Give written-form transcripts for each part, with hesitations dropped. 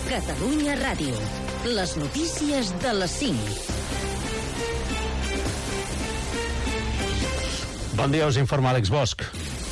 Catalunya Ràdio. Les notícies de les 5. Bon dia, us informa Àlex Bosch.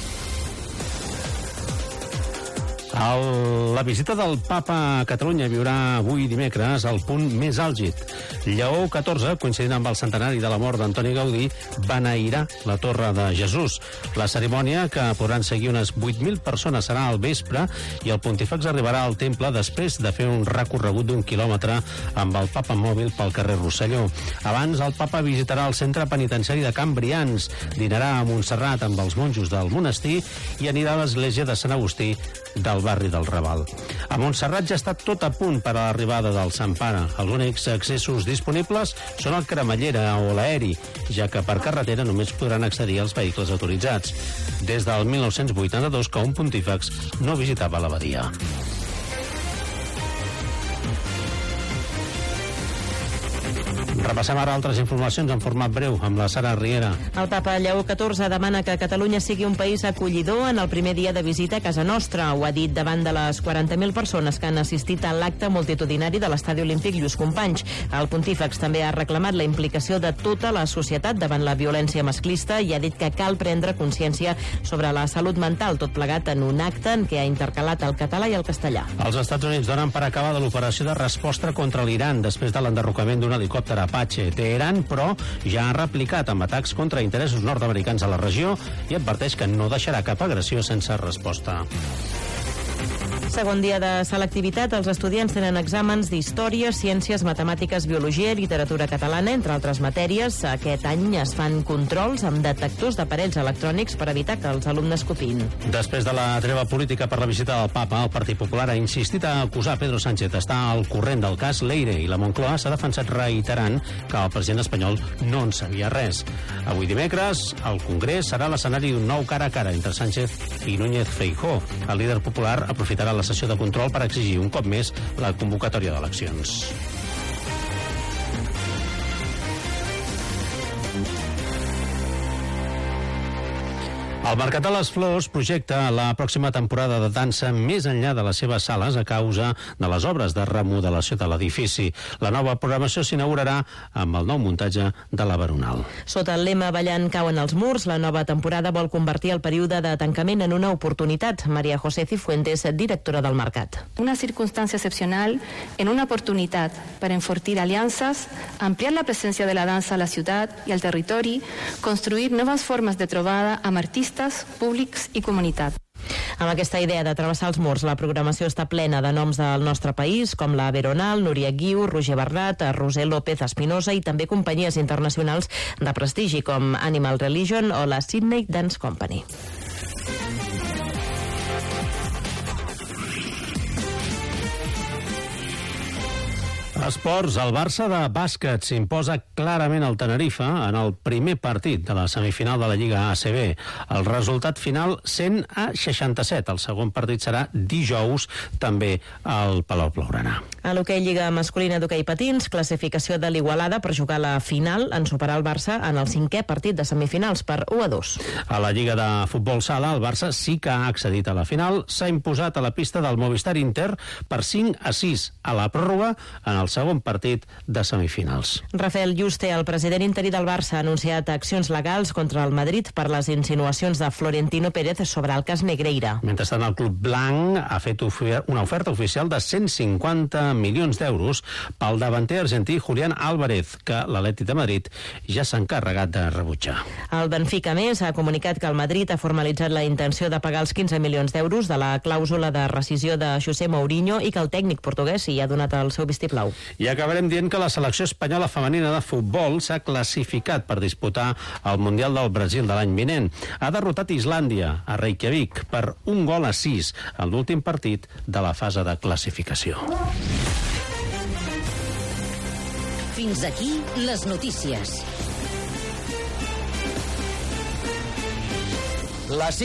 La visita del Papa a Catalunya viurà avui dimecres al punt més àlgid. Lleó XIV, coincidint amb el centenari de la mort d'Antoni Gaudí, beneirà la Torre de Jesús. La cerimònia, que podran seguir unes 8.000 persones, serà al vespre i el pontífex arribarà al temple després de fer un recorregut d'1 quilòmetre amb el Papa mòbil pel carrer Rosselló. Abans, el Papa visitarà el centre penitenciari de Can Brians, dinarà a Montserrat amb els monjos del monestir i anirà a l'església de Sant Agustí del barri del Raval. A Montserrat ja està tot a punt per a l'arribada del Sant Pare. Els únics accessos disponibles són el cremallera o l'aeri, ja que per carretera només podran accedir els vehicles autoritzats. Des del 1982 que un pontífex no visitava l'abadia. Repassem ara altres informacions en format breu amb la Sara Riera. El papa Lleó XIV demana que Catalunya sigui un país acollidor en el primer dia de visita a casa nostra. Ho ha dit davant de les 40.000 persones que han assistit a l'acte multitudinari de l'Estadi Olímpic Lluís Companys. El pontífex també ha reclamat la implicació de tota la societat davant la violència masclista i ha dit que cal prendre consciència sobre la salut mental, tot plegat en un acte en què ha intercalat el català i el castellà. Els Estats Units donen per acabada l'operació de resposta contra l'Iran després de l'enderrocament d'un helicòpter Apache. Teheran, però, ja ha replicat amb atacs contra interessos nord-americans a la regió i adverteix que no deixarà cap agressió sense resposta. Segon dia de selectivitat, els estudiants tenen exàmens d'història, ciències, matemàtiques, biologia i literatura catalana, entre altres matèries. Aquest any es fan controls amb detectors d'aparells electrònics per evitar que els alumnes copiïn. Després de la treva política per la visita del Papa, el Partit Popular ha insistit a acusar Pedro Sánchez d'estar al corrent del cas Leire i la Moncloa s'ha defensat reiterant que el president espanyol no en sabia res. Avui dimecres, el Congrés serà l'escenari d'un nou cara a cara entre Sánchez i Núñez Feijóo. El líder popular aprofitarà la sessió de control per exigir un cop més la convocatòria d'eleccions. El Mercat de les Flors projecta la pròxima temporada de dansa més enllà de les seves sales a causa de les obres de remodelació de l'edifici. La nova programació s'inaugurarà amb el nou muntatge de la Veronal. Sota el lema Ballant cauen els murs, la nova temporada vol convertir el període de tancament en una oportunitat. María José Cifuentes, directora del Mercat. Una circunstancia excepcional en una oportunitat per enfortir aliances, ampliar la presència de la dansa a la ciutat i al territori, construir noves formes de trobada amb artistes, públics i comunitat. Amb aquesta idea de travessar els murs, la programació està plena de noms del nostre país, com la Veronal, Núria Guiu, Roger Bernat, Roser López Espinosa i també companyies internacionals de prestigi com Animal Religion o la Sydney Dance Company. Esports, el Barça de bàsquet s'imposa clarament al Tenerife en el primer partit de la semifinal de la Lliga ACB. El resultat final 100-67. El segon partit serà dijous, també al Palau Blaugrana. A l'hoquei Lliga masculina d'hoquei patins, classificació de l'Igualada per jugar la final en superar el Barça en el 5è partit de semifinals per 1-2. A la Lliga de futbol sala, el Barça sí que ha accedit a la final. S'ha imposat a la pista del Movistar Inter per 5-6 a la pròrroga en el segon partit de semifinals. Rafael Yuste, el president interí del Barça, ha anunciat accions legals contra el Madrid per les insinuacions de Florentino Pérez sobre el cas Negreira. Mentrestant, el club blanc ha fet una oferta oficial de 150 milions d'euros pel davanter argentí Julián Álvarez, que l'Atlètic de Madrid ja s'ha encarregat de rebutjar. El Benfica, més, ha comunicat que el Madrid ha formalitzat la intenció de pagar els 15 milions d'euros de la clàusula de rescisió de José Mourinho i que el tècnic portuguès hi ha donat el seu vistiplau. I acabarem dient que la selecció espanyola femenina de futbol s'ha classificat per disputar el Mundial del Brasil de l'any vinent. Ha derrotat Islàndia a Reykjavik per 1-6 en l'últim partit de la fase de classificació. Fins aquí les notícies.